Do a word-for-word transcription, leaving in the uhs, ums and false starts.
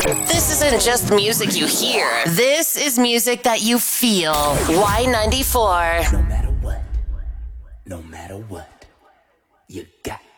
This isn't just music you hear. This is music that you feel. Y ninety-four. No matter what. No matter what.